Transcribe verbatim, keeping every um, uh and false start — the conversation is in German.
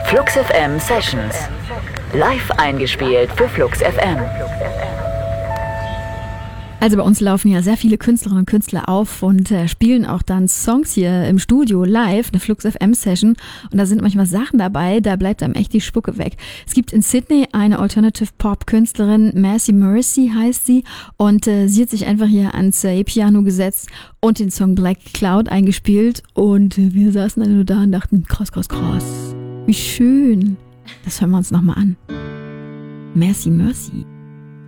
Flux F M Sessions. Live eingespielt für Flux F M. Also bei uns laufen ja sehr viele Künstlerinnen und Künstler auf und äh, spielen auch dann Songs hier im Studio live, eine Flux F M Session. Und da sind manchmal Sachen dabei, da bleibt einem echt die Spucke weg. Es gibt in Sydney eine Alternative Pop Künstlerin, Mercy Mercy heißt sie. Und äh, sie hat sich einfach hier ans äh, E-Piano gesetzt und den Song Black Cloud eingespielt. Und äh, wir saßen dann nur da und dachten, krass, krass, krass. Wie schön. Das hören wir uns nochmal an. Mercy Mercy.